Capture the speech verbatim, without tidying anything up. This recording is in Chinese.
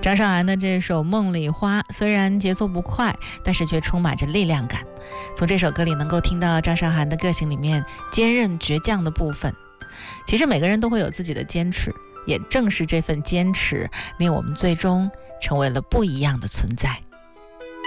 张韶涵的这首《梦里花》虽然节奏不快，但是却充满着力量感。从这首歌里能够听到张韶涵的个性里面坚韧倔强的部分。其实每个人都会有自己的坚持，也正是这份坚持令我们最终成为了不一样的存在。